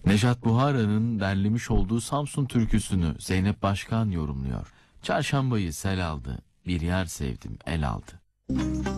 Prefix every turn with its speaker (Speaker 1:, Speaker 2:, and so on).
Speaker 1: Nejat Buhara'nın derlemiş olduğu Samsun türküsünü Zeynep Başkan yorumluyor. Çarşambayı sel aldı, bir yer sevdim el aldı.